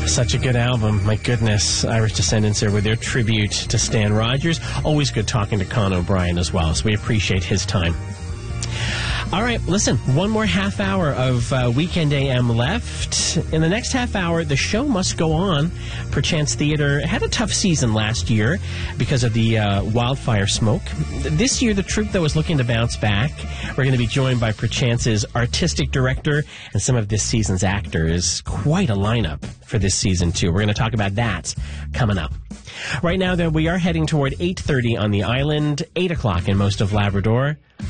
Such a good album. My goodness. Irish Descendants there with their tribute to Stan Rogers. Always good talking to Con O'Brien as well, so we appreciate his time. All right, listen, one more half hour of Weekend AM left. In the next half hour, the show must go on. Perchance Theatre had a tough season last year because of the wildfire smoke. This year, the troupe, though, is looking to bounce back. We're going to be joined by Perchance's artistic director and some of this season's actors. Quite a lineup for this season, too. We're going to talk about that coming up. Right now, though, we are heading toward 8:30 on the island, 8 o'clock in most of Labrador.